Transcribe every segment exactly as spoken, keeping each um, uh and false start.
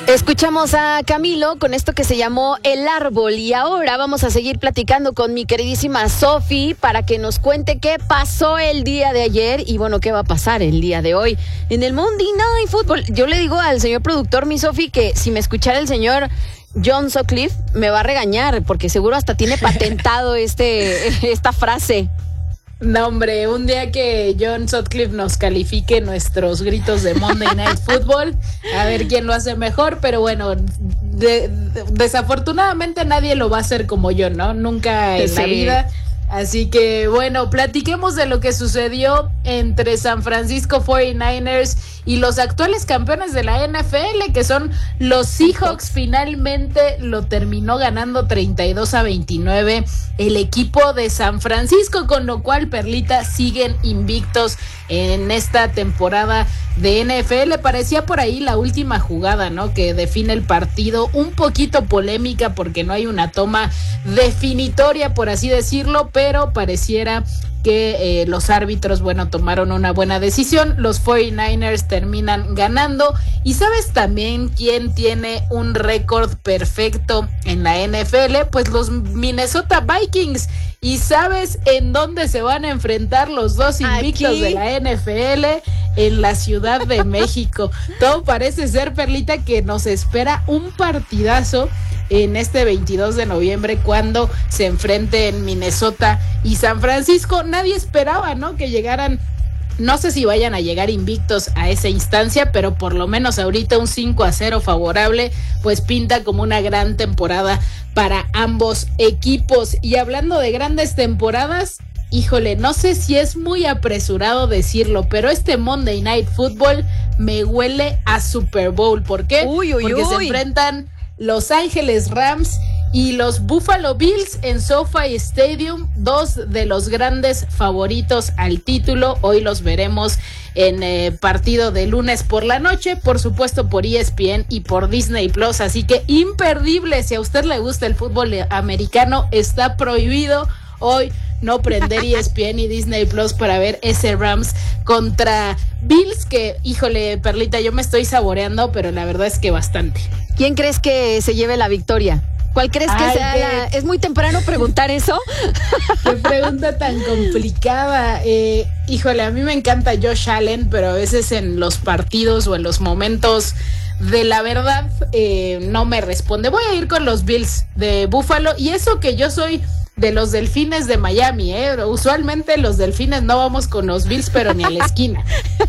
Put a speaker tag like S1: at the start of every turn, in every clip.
S1: Escuchamos a Camilo con esto que se llamó El Árbol y ahora vamos a seguir platicando con mi queridísima Sofi para que nos cuente qué pasó el día de ayer y bueno, qué va a pasar el día de hoy en el Monday Night Football. Yo le digo al señor productor, mi Sofi, que si me escuchara el señor John Sutcliffe me va a regañar porque seguro hasta tiene patentado este esta frase.
S2: No, hombre, un día que John Sutcliffe nos califique nuestros gritos de Monday Night Football, a ver quién lo hace mejor, pero bueno, de, de, desafortunadamente nadie lo va a hacer como yo, ¿no? Nunca en sí. la vida. Así que bueno, platiquemos de lo que sucedió entre San Francisco cuarenta y nueve ers y los actuales campeones de la N F L, que son los Seahawks. Finalmente lo terminó ganando treinta y dos a veintinueve el equipo de San Francisco, con lo cual, Perlita, siguen invictos en esta temporada de N F L. Parecía por ahí la última jugada, ¿no?, que define el partido, un poquito polémica porque no hay una toma definitoria, por así decirlo, pero pareciera que eh, los árbitros, bueno, tomaron una buena decisión. Los cuarenta y nueve ers terminan ganando. ¿Y sabes también quién tiene un récord perfecto en la N F L? Pues los Minnesota Vikings. ¿Y sabes en dónde se van a enfrentar los dos invictos ¿Aquí? de la N F L? En la Ciudad de México. Todo parece ser, Perlita, que nos espera un partidazo en este veintidós de noviembre cuando se enfrenten Minnesota y San Francisco. Nadie esperaba, ¿no?, que llegaran, no sé si vayan a llegar invictos a esa instancia, pero por lo menos ahorita un cinco a cero favorable, pues pinta como una gran temporada para ambos equipos. Y hablando de grandes temporadas, híjole, no sé si es muy apresurado decirlo, pero este Monday Night Football me huele a Super Bowl. ¿Por qué?
S1: Uy, uy,
S2: Porque
S1: uy.
S2: se enfrentan Los Ángeles Rams y los Buffalo Bills en SoFi Stadium, dos de los grandes favoritos al título. Hoy los veremos en eh, partido de lunes por la noche, por supuesto por E S P N y por Disney Plus, así que imperdible. Si a usted le gusta el fútbol americano, está prohibido hoy no prender E S P N y Disney Plus para ver ese Rams contra Bills, que, híjole, Perlita, yo me estoy saboreando, pero la verdad es que bastante.
S1: ¿Quién crees que se lleve la victoria? ¿Cuál crees que
S2: Ay,
S1: sea
S2: qué...
S1: la...? ¿Es muy temprano preguntar eso?
S2: Qué pregunta tan complicada. Eh, híjole, a mí me encanta Josh Allen, pero a veces en los partidos o en los momentos de la verdad eh, no me responde. Voy a ir con los Bills de Buffalo, y eso que yo soy de los Delfines de Miami, ¿eh? Usualmente los Delfines no vamos con los Bills, pero ni a la esquina.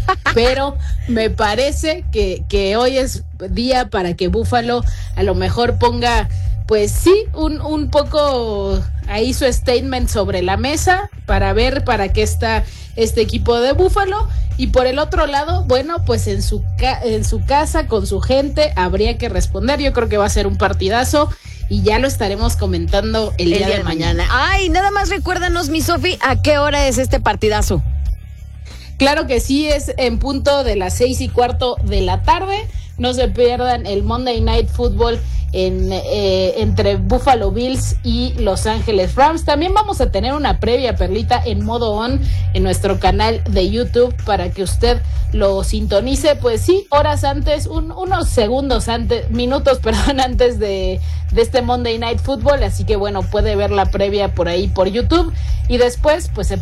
S2: Pero me parece que, que hoy es día para que Buffalo a lo mejor ponga, pues sí, un, un poco ahí su statement sobre la mesa para ver para qué está este equipo de Buffalo. Y por el otro lado, bueno, pues en su, ca- en su casa, con su gente, habría que responder. Yo creo que va a ser un partidazo y ya lo estaremos comentando el, el día, día de mañana. mañana.
S1: Ay, nada más recuérdanos, mi Sofi, ¿a qué hora es este partidazo?
S2: Claro que sí, es en punto de las seis y cuarto de la tarde. No se pierdan el Monday Night Football en, eh, entre Buffalo Bills y Los Ángeles Rams. También vamos a tener una previa, Perlita, en modo on en nuestro canal de YouTube para que usted lo sintonice, pues sí, horas antes, un, unos segundos antes, minutos, perdón, antes de, de este Monday Night Football. Así que bueno, puede ver la previa por ahí por YouTube y después pues se